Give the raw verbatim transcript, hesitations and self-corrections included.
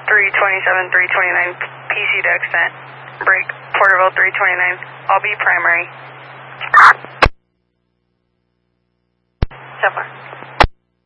three twenty-seven, three twenty-nine, P C to extent. Break, Porterville three twenty-nine. I'll be primary. So far.